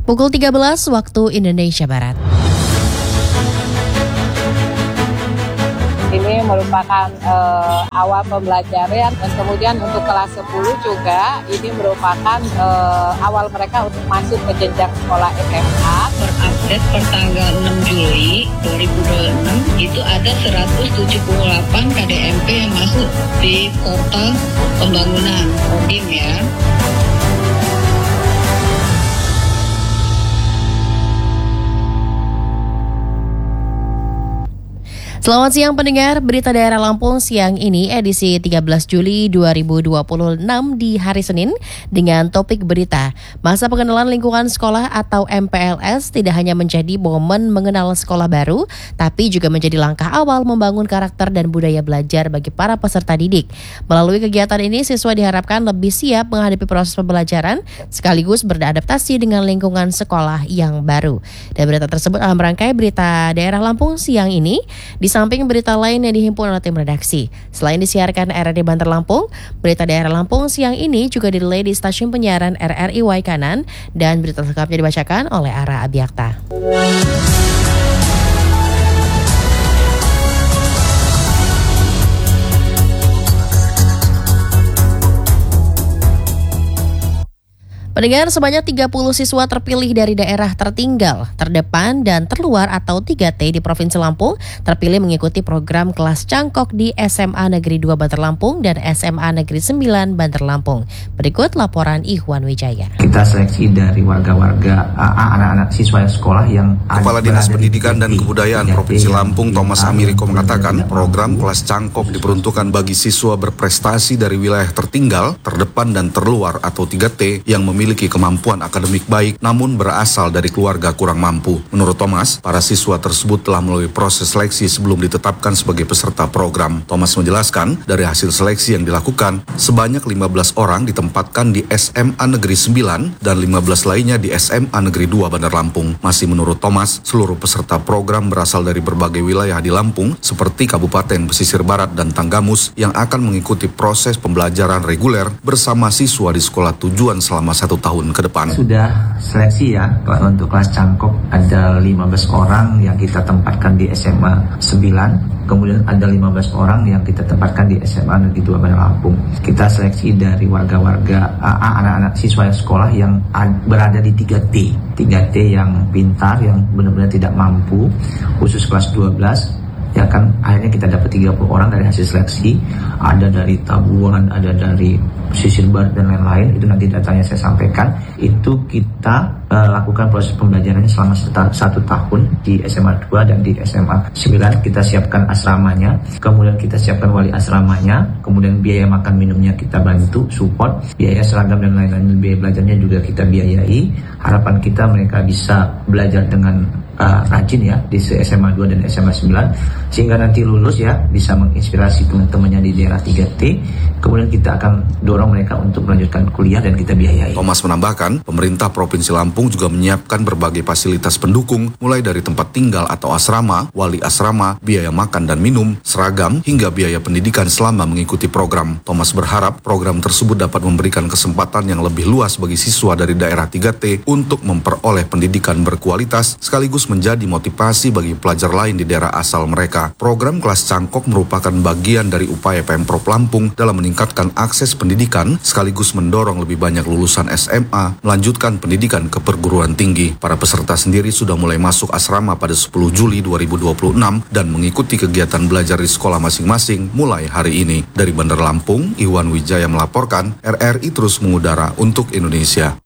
Pukul 13 waktu Indonesia Barat. Ini merupakan awal pembelajaran dan kemudian untuk kelas 10 juga ini merupakan awal mereka untuk masuk ke jenjang sekolah SMA. Terupdate per tanggal 6 Juli 2026 itu ada 178 KDMP yang masuk di portal pembangunan Kodim ya. Selamat siang pendengar, berita daerah Lampung siang ini edisi 13 Juli 2026 di hari Senin dengan topik berita. Masa pengenalan lingkungan sekolah atau MPLS tidak hanya menjadi momen mengenal sekolah baru, tapi juga menjadi langkah awal membangun karakter dan budaya belajar bagi para peserta didik. Melalui kegiatan ini, siswa diharapkan lebih siap menghadapi proses pembelajaran sekaligus beradaptasi dengan lingkungan sekolah yang baru. Dan berita tersebut dalam rangkai berita daerah Lampung siang ini, di samping berita lain yang dihimpun oleh tim redaksi. Selain disiarkan RRI Banter Lampung, berita daerah Lampung siang ini juga dilay di stasiun penyiaran RRI Waikanan dan berita lengkapnya dibacakan oleh Ara Abiakta. Pendengar, sebanyak 30 siswa terpilih dari daerah tertinggal, terdepan, dan terluar atau 3T di Provinsi Lampung terpilih mengikuti program kelas cangkok di SMA Negeri 2 Banter Lampung dan SMA Negeri 9 Banter Lampung. Berikut laporan Ikhwan Wijaya. Kita seleksi dari warga-warga anak-anak siswa sekolah yang Kepala Dinas Pendidikan dan Kebudayaan Provinsi Lampung Thomas Amiriko mengatakan program kelas cangkok diperuntukkan bagi siswa berprestasi dari wilayah tertinggal, terdepan, dan terluar atau 3T yang memiliki kemampuan akademik baik namun berasal dari keluarga kurang mampu. Menurut Thomas, para siswa tersebut telah melalui proses seleksi sebelum ditetapkan sebagai peserta program. Thomas menjelaskan, dari hasil seleksi yang dilakukan, sebanyak 15 orang ditempatkan di SMA Negeri 9 dan 15 lainnya di SMA Negeri 2 Bandar Lampung. Masih menurut Thomas, seluruh peserta program berasal dari berbagai wilayah di Lampung seperti Kabupaten Pesisir Barat dan Tanggamus yang akan mengikuti proses pembelajaran reguler bersama siswa di sekolah tujuan selama 1 tahun ke depan. Sudah seleksi ya, untuk kelas cangkok ada 15 orang yang kita tempatkan di SMA 9, kemudian ada 15 orang yang kita tempatkan di SMA Negeri 2 Bandar Lampung. Kita seleksi dari warga-warga anak-anak siswa sekolah yang berada di 3T. 3T yang pintar, yang benar-benar tidak mampu, khusus kelas 12. Ya kan, akhirnya kita dapat 30 orang dari hasil seleksi. Ada dari Tabuan, ada dari Pesisir Barat dan lain-lain. Itu nanti datanya saya sampaikan. Itu kita lakukan proses pembelajarannya selama 1 tahun di SMA 2 dan di SMA 9. Kita siapkan asramanya, kemudian kita siapkan wali asramanya, kemudian biaya makan minumnya kita bantu, support, biaya seragam dan lain-lain, biaya belajarnya juga kita biayai. Harapan kita mereka bisa belajar dengan rajin ya di SMA 2 dan SMA 9 sehingga nanti lulus ya bisa menginspirasi teman-temannya di daerah 3T. Kemudian kita akan dorong mereka untuk melanjutkan kuliah dan kita biayai. Thomas menambahkan, pemerintah Provinsi Lampung juga menyiapkan berbagai fasilitas pendukung mulai dari tempat tinggal atau asrama, wali asrama, biaya makan dan minum, seragam, hingga biaya pendidikan selama mengikuti program. Thomas berharap program tersebut dapat memberikan kesempatan yang lebih luas bagi siswa dari daerah 3T untuk memperoleh pendidikan berkualitas sekaligus menjadi motivasi bagi pelajar lain di daerah asal mereka. Program kelas cangkok merupakan bagian dari upaya Pemprov Lampung dalam meningkatkan akses pendidikan sekaligus mendorong lebih banyak lulusan SMA melanjutkan pendidikan ke perguruan tinggi. Para peserta sendiri sudah mulai masuk asrama pada 10 Juli 2026 dan mengikuti kegiatan belajar di sekolah masing-masing mulai hari ini. Dari Bandar Lampung, Iwan Wijaya melaporkan, RRI terus mengudara untuk Indonesia.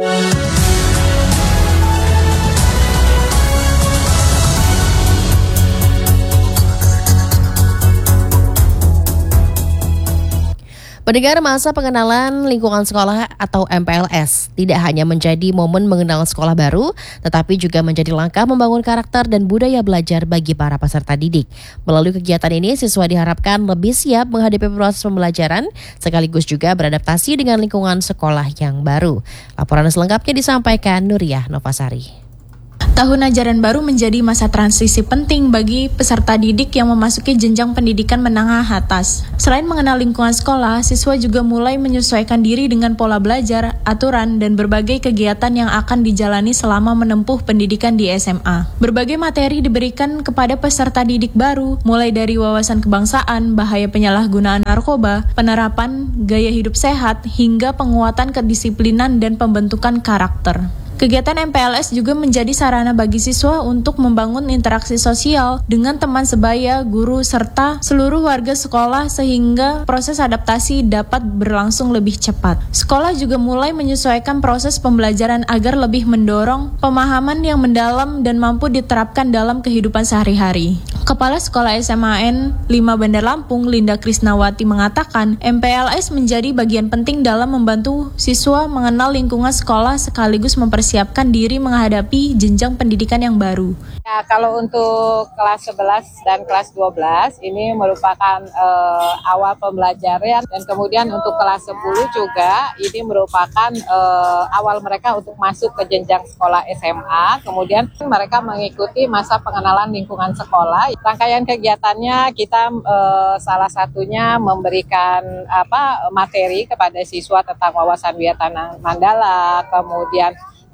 Pendengar, masa pengenalan lingkungan sekolah atau MPLS tidak hanya menjadi momen mengenal sekolah baru, tetapi juga menjadi langkah membangun karakter dan budaya belajar bagi para peserta didik. Melalui kegiatan ini, siswa diharapkan lebih siap menghadapi proses pembelajaran, sekaligus juga beradaptasi dengan lingkungan sekolah yang baru. Laporan selengkapnya disampaikan Nuriyah Novasari. Tahun ajaran baru menjadi masa transisi penting bagi peserta didik yang memasuki jenjang pendidikan menengah atas. Selain mengenal lingkungan sekolah, siswa juga mulai menyesuaikan diri dengan pola belajar, aturan, dan berbagai kegiatan yang akan dijalani selama menempuh pendidikan di SMA. Berbagai materi diberikan kepada peserta didik baru, mulai dari wawasan kebangsaan, bahaya penyalahgunaan narkoba, penerapan gaya hidup sehat, hingga penguatan kedisiplinan dan pembentukan karakter. Kegiatan MPLS juga menjadi sarana bagi siswa untuk membangun interaksi sosial dengan teman sebaya, guru, serta seluruh warga sekolah sehingga proses adaptasi dapat berlangsung lebih cepat. Sekolah juga mulai menyesuaikan proses pembelajaran agar lebih mendorong pemahaman yang mendalam dan mampu diterapkan dalam kehidupan sehari-hari. Kepala Sekolah SMAN 5 Bandar Lampung, Linda Krisnawati mengatakan, MPLS menjadi bagian penting dalam membantu siswa mengenal lingkungan sekolah sekaligus mempersiapkan diri menghadapi jenjang pendidikan yang baru. Ya, kalau untuk kelas 11 dan kelas 12 ini merupakan awal pembelajaran, dan kemudian untuk kelas 10 juga ini merupakan awal mereka untuk masuk ke jenjang sekolah SMA. Kemudian mereka mengikuti masa pengenalan lingkungan sekolah. Rangkaian kegiatannya kita salah satunya memberikan materi kepada siswa tentang wawasan Wiatana Mandala, kemudian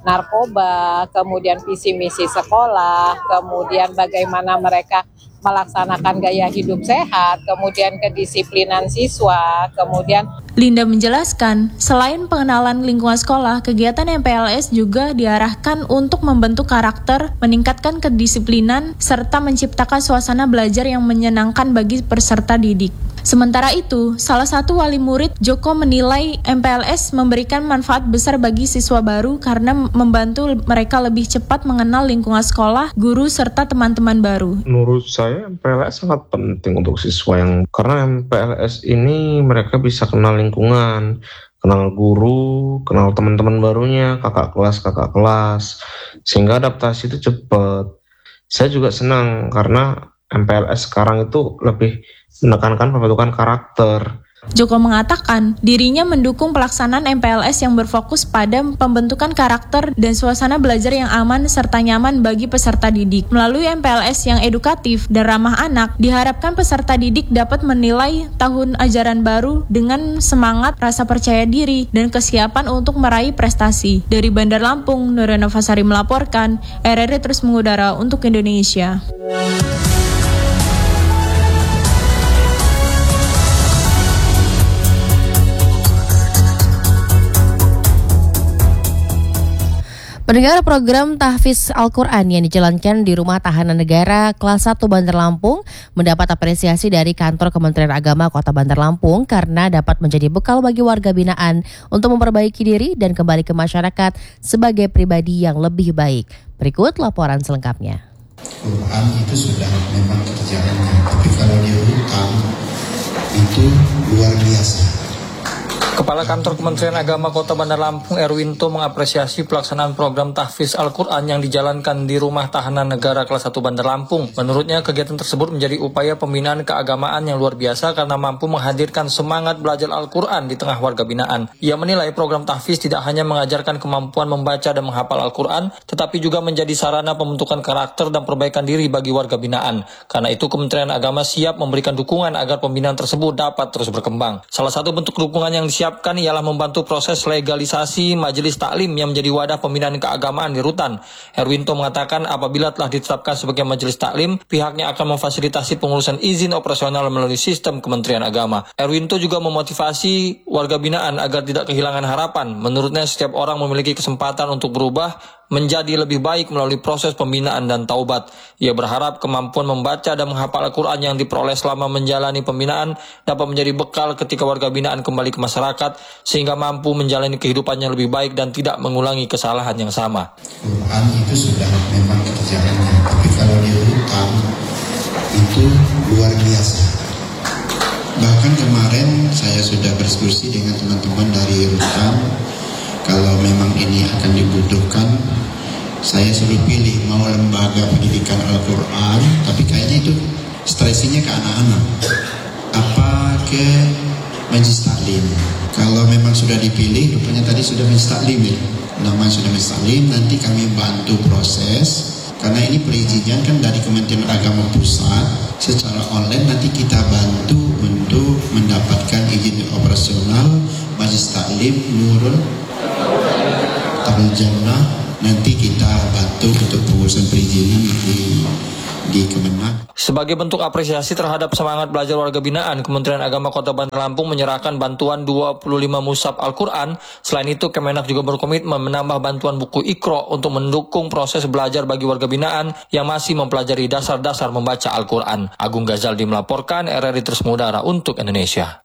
narkoba, kemudian visi misi sekolah, kemudian bagaimana mereka melaksanakan gaya hidup sehat, kemudian kedisiplinan siswa, kemudian Linda menjelaskan, selain pengenalan lingkungan sekolah, kegiatan MPLS juga diarahkan untuk membentuk karakter, meningkatkan kedisiplinan, serta menciptakan suasana belajar yang menyenangkan bagi peserta didik. Sementara itu, salah satu wali murid, Joko, menilai MPLS memberikan manfaat besar bagi siswa baru karena membantu mereka lebih cepat mengenal lingkungan sekolah, guru, serta teman-teman baru. Menurut saya, MPLS sangat penting untuk siswa karena MPLS ini mereka bisa kenal lingkungan, kenal guru, kenal teman-teman barunya, kakak kelas, sehingga adaptasi itu cepat. Saya juga senang karena MPLS sekarang itu lebih menekankan pembentukan karakter. Joko mengatakan dirinya mendukung pelaksanaan MPLS yang berfokus pada pembentukan karakter dan suasana belajar yang aman serta nyaman bagi peserta didik. Melalui MPLS yang edukatif dan ramah anak, diharapkan peserta didik dapat menilai tahun ajaran baru dengan semangat, rasa percaya diri, dan kesiapan untuk meraih prestasi. Dari Bandar Lampung, Nurena Fasari melaporkan, RRI terus mengudara untuk Indonesia. Pendengar, program tahfiz Al-Quran yang dijalankan di Rumah Tahanan Negara kelas 1 Bandar Lampung mendapat apresiasi dari Kantor Kementerian Agama Kota Bandar Lampung karena dapat menjadi bekal bagi warga binaan untuk memperbaiki diri dan kembali ke masyarakat sebagai pribadi yang lebih baik. Berikut laporan selengkapnya. Quran itu sudah memang kerjaannya, tapi kalau dia hutang itu luar biasa. Kepala Kantor Kementerian Agama Kota Bandar Lampung Erwinto mengapresiasi pelaksanaan program tahfiz Al-Quran yang dijalankan di Rumah Tahanan Negara kelas 1 Bandar Lampung. Menurutnya kegiatan tersebut menjadi upaya pembinaan keagamaan yang luar biasa karena mampu menghadirkan semangat belajar Al-Quran di tengah warga binaan. Ia menilai program tahfiz tidak hanya mengajarkan kemampuan membaca dan menghafal Al-Quran, tetapi juga menjadi sarana pembentukan karakter dan perbaikan diri bagi warga binaan. Karena itu Kementerian Agama siap memberikan dukungan agar pembinaan tersebut dapat terus berkembang. Salah satu bentuk dukungan yang disiapkan ialah membantu proses legalisasi majelis taklim yang menjadi wadah pembinaan keagamaan di Rutan. Erwinto mengatakan apabila telah ditetapkan sebagai majelis taklim, pihaknya akan memfasilitasi pengurusan izin operasional melalui sistem Kementerian Agama. Erwinto juga memotivasi warga binaan agar tidak kehilangan harapan. Menurutnya setiap orang memiliki kesempatan untuk berubah menjadi lebih baik melalui proses pembinaan dan taubat. Ia berharap kemampuan membaca dan menghafal Al-Quran yang diperoleh selama menjalani pembinaan dapat menjadi bekal ketika warga binaan kembali ke masyarakat sehingga mampu menjalani kehidupannya lebih baik dan tidak mengulangi kesalahan yang sama. Quran itu sudah memang kerjaannya, tapi kalau dia hutang itu luar biasa. Bahkan kemarin saya sudah berdiskusi dengan teman-teman dari Rutan. Kalau memang ini akan dibutuhkan, saya suruh pilih mau lembaga pendidikan Al-Quran, tapi kayaknya itu stressingnya ke anak-anak, apa ke majelis taklim. Kalau memang sudah dipilih, rupanya tadi sudah majelis taklim ya. nama sudah bersalin, nanti kami bantu proses. Karena ini perizinan kan dari Kementerian Agama Pusat, secara online nanti kita bantu untuk mendapatkan izin operasional Majlis Taklim Nurul Darul Jannah. Nanti kita bantu untuk pengurusan perizinan di Kemenag. Sebagai bentuk apresiasi terhadap semangat belajar warga binaan, Kementerian Agama Kota Bandar Lampung menyerahkan bantuan 25 mushaf Al-Quran. Selain itu, Kemenak juga berkomitmen menambah bantuan buku Iqra untuk mendukung proses belajar bagi warga binaan yang masih mempelajari dasar-dasar membaca Al-Quran. Agung Ghazaldi melaporkan, RRI Terus Mengudara untuk Indonesia.